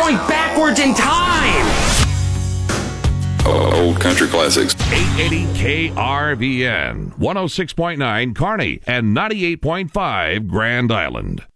going backwards in time. Old country classics. 880 KRVN, 106.9 Kearney, and 98.5 Grand Island.